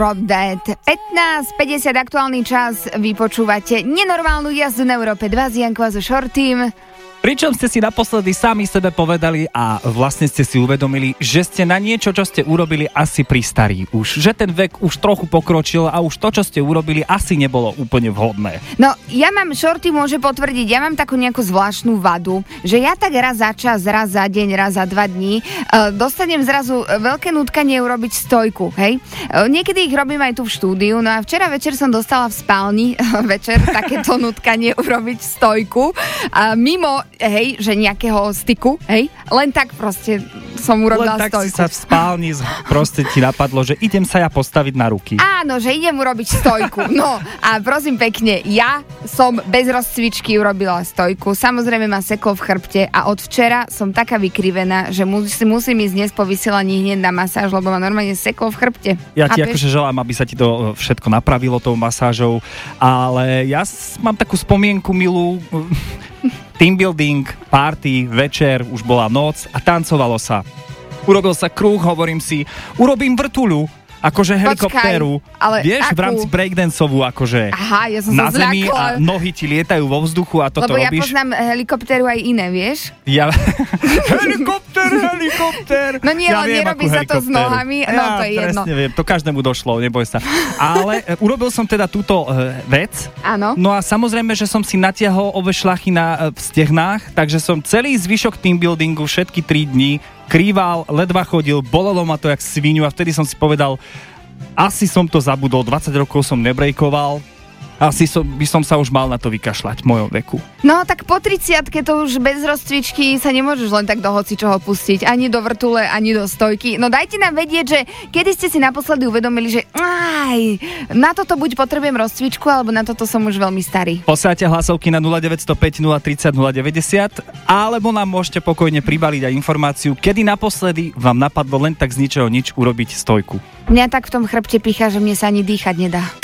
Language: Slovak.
Drop Dead. 15:50 aktuálny čas, vy počúvate nenormálnu jazdu na Európe 2 z Jankou a so Shortym. Pričom ste si naposledy sami sebe povedali a vlastne ste si uvedomili, že ste na niečo, čo ste urobili, asi pristarí už. Že ten vek už trochu pokročil a už to, čo ste urobili, asi nebolo úplne vhodné. No, ja mám, Shorty môže potvrdiť, ja mám takú nejakú zvláštnu vadu, že ja tak raz za čas, raz za deň, raz za 2 dní dostanem zrazu veľké nutkanie urobiť stojku, hej? Niekedy ich robím aj tu v štúdiu, no a včera večer som dostala v spálni večer takéto nutkanie urobiť stojku a mimo hej, že nejakého styku, hej, len tak proste som urobila stojku. Len tak stojku. si sa v spálni proste ti napadlo, že idem sa ja postaviť na ruky. Áno, že idem urobiť stojku. No a prosím pekne, ja som bez rozcvičky urobila stojku. Samozrejme ma seklo v chrbte a od včera som taká vykrivená, že musím ísť dnes po vysielaní hneď na masáž, lebo ma normálne seklo v chrbte. Ja ti akože želám, aby sa ti to všetko napravilo tou masážou, ale ja mám takú spomienku milú. Team building, party, večer, už bola noc a tancovalo sa. Urobil sa kruh, hovorím si, urobím vrtuľu, akože helikoptéru. Ale vieš, akú? v rámci breakdanceovú, akože aha, ja som na zemi zľakla. A nohy ti lietajú vo vzduchu a toto lebo robíš. Lebo ja poznám helikoptéru aj iné, vieš? Helikoptér! No nie, ja ale viem, nerobí sa to s nohami, no to je jedno. Ja viem, to každému došlo, neboj sa. Ale urobil som teda túto vec. Áno. No a samozrejme, že som si natiahol obe šlachy v stehnách, takže som celý zvyšok team buildingu, všetky 3 dni krýval, ledva chodil, bolelo ma to jak sviniu a vtedy som si povedal, asi som to zabudol, 20 rokov som nebrejkoval, asi by som sa už mal na to vykašľať v mojom veku. No tak po 30-ke to už bez rozcvičky sa nemôžeš len tak do hocičoho pustiť, ani do vrtule, ani do stojky. No dajte nám vedieť, že kedy ste si naposledy uvedomili, že na toto buď potrebujem rozcvičku, alebo na toto som už veľmi starý. Posielajte hlasovky na 0905 030 090, alebo nám môžete pokojne pribaliť aj informáciu, kedy naposledy vám napadlo len tak z ničoho nič urobiť stojku. Mňa tak v tom chrbte pícha, že mne sa ani dýchať nedá.